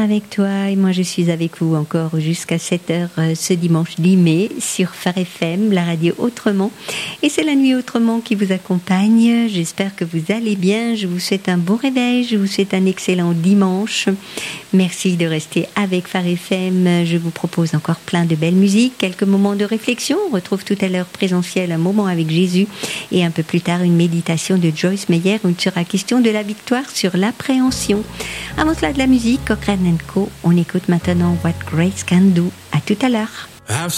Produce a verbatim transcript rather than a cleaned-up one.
avec toi et moi je suis avec vous encore jusqu'à sept heures ce dimanche dix mai sur Phare F M, la radio Autrement. Et c'est la nuit Autrement qui vous accompagne. J'espère que vous allez bien. Je vous souhaite un bon réveil. Je vous souhaite un excellent dimanche. Merci de rester avec Phare F M. Je vous propose encore plein de belles musiques, quelques moments de réflexion. On retrouve tout à l'heure présentiel un moment avec Jésus et un peu plus tard une méditation de Joyce Meyer où il sera question de la victoire sur l'appréhension. Avant cela de la musique, Cochrane and Co. On écoute maintenant What Grace Can Do. À tout à l'heure.